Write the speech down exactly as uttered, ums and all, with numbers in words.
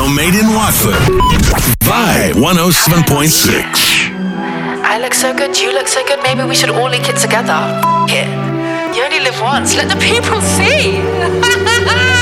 radio made in Watford. Vibe one oh seven point six. I look so good, you look so good, maybe we should all link it together. F- it. You only live once, let the people see.